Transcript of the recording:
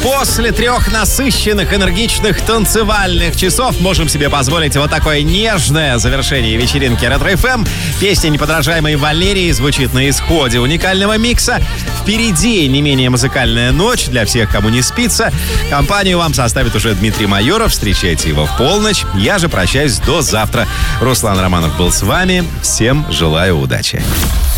После 3 насыщенных, энергичных, танцевальных часов можем себе позволить вот такое нежное завершение вечеринки Ретро-ФМ. Песня неподражаемой Валерии звучит на исходе уникального микса. Впереди не менее музыкальная ночь для всех, кому не спится. Компанию вам составит уже Дмитрий Майоров. Встречайте его в полночь. Я же прощаюсь до завтра. Руслан Романов был с вами. Всем желаю удачи.